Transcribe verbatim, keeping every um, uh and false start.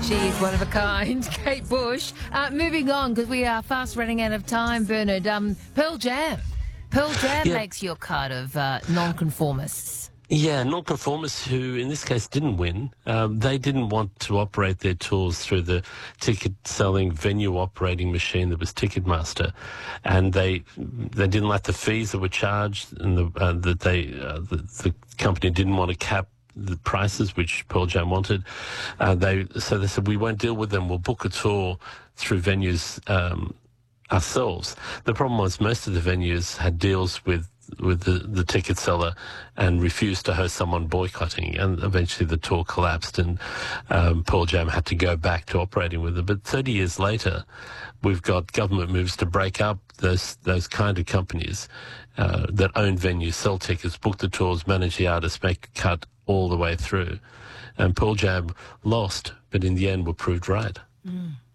She's one of a kind, Kate Bush. Uh, moving on, because we are fast running out of time, Bernard. Um, Pearl Jam. Pearl Jam Yeah. makes your card of uh, non-conformists. Yeah, non-conformists who, in this case, didn't win. Um, they didn't want to operate their tours through the ticket-selling venue operating machine that was Ticketmaster, and they they didn't like the fees that were charged, and the, uh, that they uh, the, the company didn't want to cap the prices which Pearl Jam wanted. Uh, they so they said, we won't deal with them. We'll book a tour through venues um, ourselves. The problem was most of the venues had deals with with the, the ticket seller and refused to host someone boycotting, and eventually the tour collapsed, and um, Pearl Jam had to go back to operating with it. But thirty years later, we've got government moves to break up those those kind of companies uh, that own venues, sell tickets, book the tours, manage the artists, make a cut all the way through. And Pearl Jam lost, but in the end were proved right. Mm.